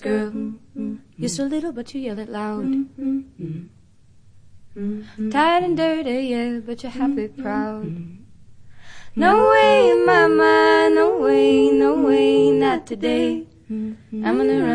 Girl, you're so little but you yell it loud. Tired and dirty, yeah, but you're happy, proud. No way, mama, no way, not today. I'm gonna run